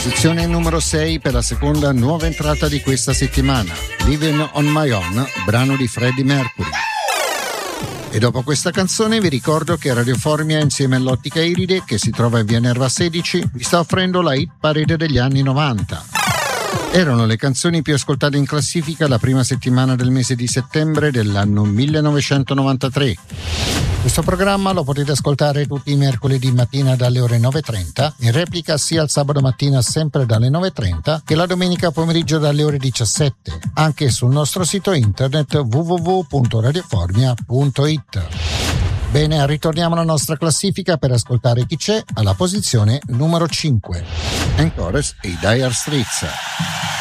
Posizione numero 6 per la seconda nuova entrata di questa settimana, Living on My Own, brano di Freddie Mercury. E dopo questa canzone vi ricordo che Radio Formia, insieme all'Ottica Iride, che si trova in via Nerva 16, vi sta offrendo la hit parade degli anni 90. Erano le canzoni più ascoltate in classifica la prima settimana del mese di settembre dell'anno 1993. Questo programma lo potete ascoltare tutti i mercoledì mattina dalle ore 9.30, in replica sia il sabato mattina sempre dalle 9.30 che la domenica pomeriggio dalle ore 17, anche sul nostro sito internet www.radioformia.it. Bene, ritorniamo alla nostra classifica per ascoltare chi c'è alla posizione numero 5. Encore e i Dire Straits.